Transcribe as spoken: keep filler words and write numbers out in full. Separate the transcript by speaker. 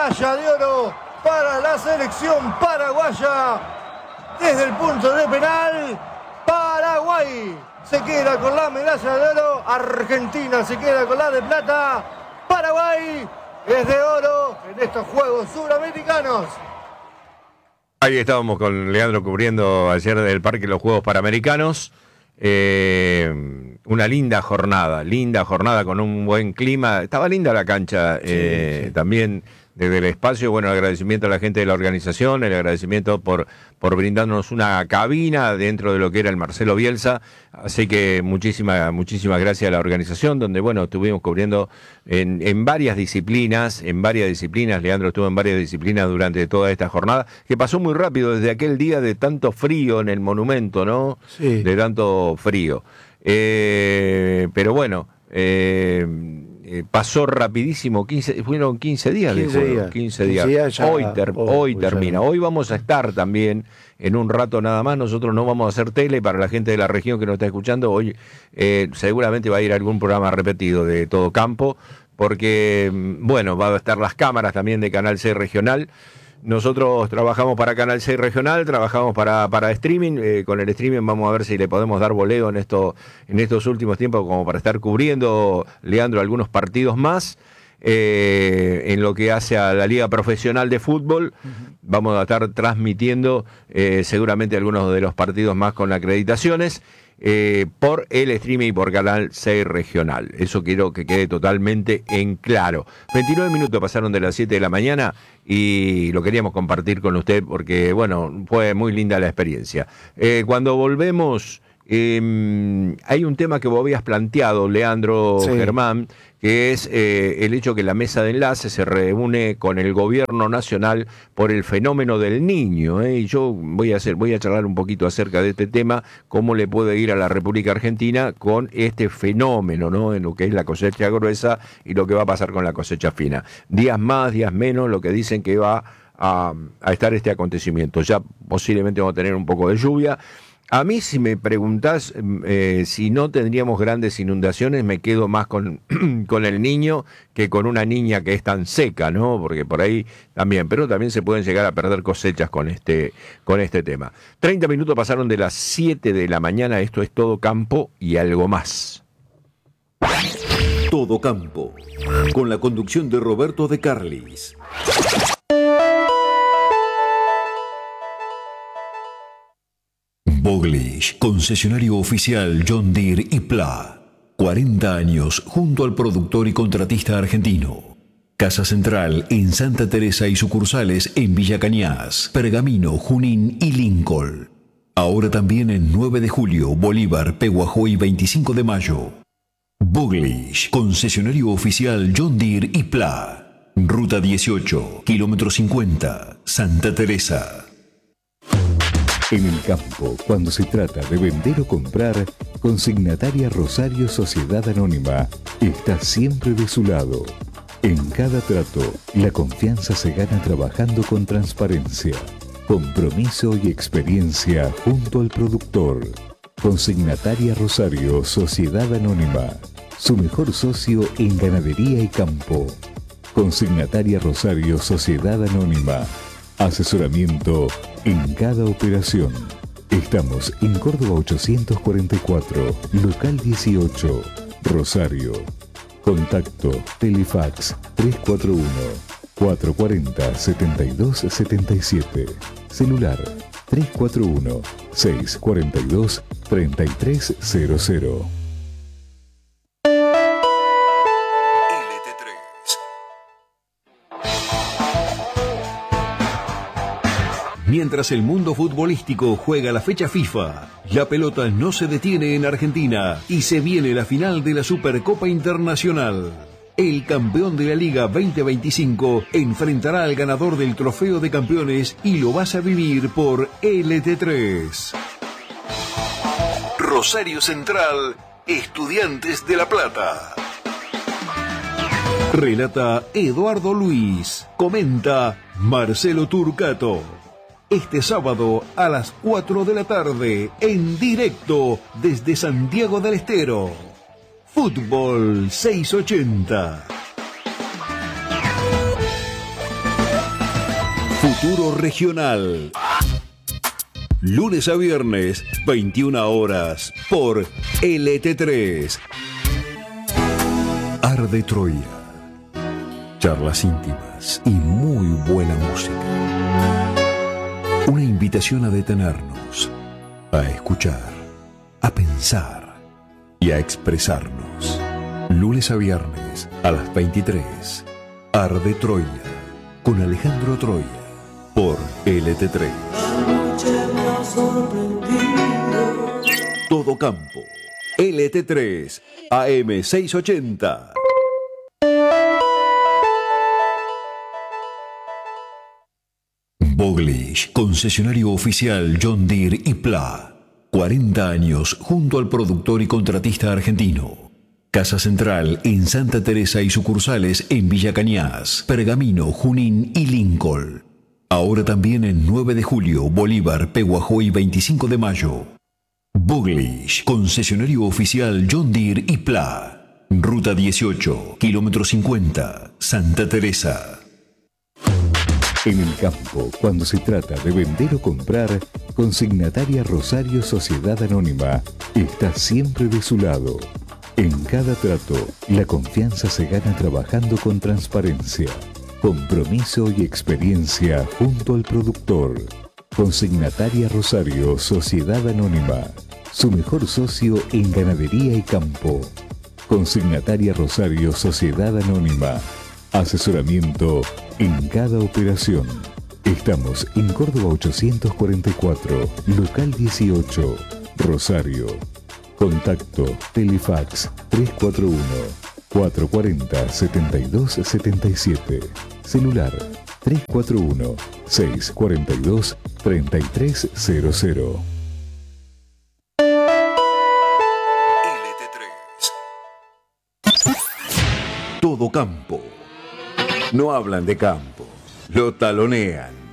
Speaker 1: medalla de oro para la selección paraguaya. Desde el punto de penal, Paraguay se queda con la medalla de oro, Argentina se queda con la de plata, Paraguay es de oro en estos Juegos Suramericanos.
Speaker 2: Ahí estábamos con Leandro cubriendo ayer del Parque de los Juegos Panamericanos. Eh, una linda jornada, linda jornada con un buen clima. Estaba linda la cancha, eh, sí, sí. También desde el espacio. Bueno, agradecimiento a la gente de la organización, el agradecimiento por, por brindarnos una cabina dentro de lo que era el Marcelo Bielsa. Así que muchísimas muchísimas gracias a la organización, donde, bueno, estuvimos cubriendo en, en varias disciplinas, en varias disciplinas. Leandro estuvo en varias disciplinas durante toda esta jornada, que pasó muy rápido desde aquel día de tanto frío en el monumento, ¿no? Sí. De tanto frío. Eh, pero bueno, eh, eh, pasó rapidísimo, quince, fueron quince días de juego, quince días. días ya, hoy ter, oh, hoy termina. Ya. Hoy vamos a estar también en un rato nada más. Nosotros no vamos a hacer tele para la gente de la región que nos está escuchando. Hoy eh, seguramente va a ir algún programa repetido de Todo Campo, porque, bueno, va a estar las cámaras también de Canal seis Regional. Nosotros trabajamos para Canal seis Regional, trabajamos para, para streaming. Eh, con el streaming vamos a ver si le podemos dar voleo en, esto, en estos últimos tiempos, como para estar cubriendo, Leandro, algunos partidos más. Eh, en lo que hace a la Liga Profesional de Fútbol, uh-huh. Vamos a estar transmitiendo eh, seguramente algunos de los partidos más con acreditaciones. Eh, por el streaming y por Canal seis Regional. Eso quiero que quede totalmente en claro. veintinueve minutos pasaron de las siete de la mañana y lo queríamos compartir con usted porque, bueno, fue muy linda la experiencia. Eh, cuando volvemos, eh, hay un tema que vos habías planteado, Leandro, sí. Germán, que es eh, el hecho que la mesa de enlace se reúne con el gobierno nacional por el fenómeno del niño, ¿eh? Y yo voy a hacer, voy a charlar un poquito acerca de este tema, cómo le puede ir a la República Argentina con este fenómeno, ¿no? En lo que es la cosecha gruesa y lo que va a pasar con la cosecha fina. Días más, días menos, lo que dicen que va a, a estar este acontecimiento. Ya posiblemente vamos a tener un poco de lluvia. A mí, si me preguntás eh, si no tendríamos grandes inundaciones, me quedo más con, con el niño que con una niña que es tan seca, ¿no? Porque por ahí también, pero también se pueden llegar a perder cosechas con este, con este tema. treinta minutos pasaron de las siete de la mañana, esto es Todo Campo y algo más.
Speaker 3: Todo Campo, con la conducción de Roberto de Carlis. Boglish, concesionario oficial John Deere y Pla. cuarenta años junto al productor y contratista argentino. Casa Central en Santa Teresa y sucursales en Villa Cañas, Pergamino, Junín y Lincoln. Ahora también en nueve de julio, Bolívar, Peguajó y veinticinco de mayo. Boglish, concesionario oficial John Deere y Pla. Ruta dieciocho, kilómetro cincuenta, Santa Teresa.
Speaker 4: En el campo, cuando se trata de vender o comprar, Consignataria Rosario Sociedad Anónima está siempre de su lado. En cada trato, la confianza se gana trabajando con transparencia, compromiso y experiencia junto al productor. Consignataria Rosario Sociedad Anónima, su mejor socio en ganadería y campo. Consignataria Rosario Sociedad Anónima, asesoramiento en cada operación. Estamos en Córdoba ochocientos cuarenta y cuatro, local dieciocho, Rosario. Contacto Telefax tres cuatro uno, cuatro cuatro cero, siete dos siete siete. Celular tres cuatro uno, seis cuatro dos, tres tres cero cero.
Speaker 3: Mientras el mundo futbolístico juega la fecha FIFA, la pelota no se detiene en Argentina y se viene la final de la Supercopa Internacional. El campeón de la Liga veinte veinticinco enfrentará al ganador del Trofeo de Campeones y lo vas a vivir por L T tres. Rosario Central, Estudiantes de La Plata. Relata Eduardo Luis. Comenta Marcelo Turcato. Este sábado a las cuatro de la tarde, en directo desde Santiago del Estero. Fútbol seiscientos ochenta. Futuro Regional. Lunes a viernes, veintiuna horas, por L T tres. Arde Troya. Charlas íntimas y muy buena música. Una invitación a detenernos, a escuchar, a pensar y a expresarnos. Lunes a viernes a las veintitrés. Arde Troya con Alejandro Troya por L T tres. Todo Campo. L T tres A M seiscientos ochenta. Boglish, concesionario oficial John Deere y Pla. cuarenta años junto al productor y contratista argentino. Casa Central en Santa Teresa y sucursales en Villa Cañas, Pergamino, Junín y Lincoln. Ahora también en nueve de julio, Bolívar, Peguajó y veinticinco de mayo. Boglish, concesionario oficial John Deere y Pla. Ruta dieciocho, kilómetro cincuenta, Santa Teresa.
Speaker 4: En el campo, cuando se trata de vender o comprar, Consignataria Rosario Sociedad Anónima está siempre de su lado. En cada trato, la confianza se gana trabajando con transparencia, compromiso y experiencia junto al productor. Consignataria Rosario Sociedad Anónima, su mejor socio en ganadería y campo. Consignataria Rosario Sociedad Anónima, asesoramiento en cada operación. Estamos en Córdoba ochocientos cuarenta y cuatro, local dieciocho, Rosario. Contacto Telefax tres cuatro uno, cuatro cuatro cero, siete dos siete siete. Celular tres cuatro uno, seis cuatro dos, tres tres cero cero.
Speaker 3: L T tres. Todo Campo. No hablan de campo, lo talonean.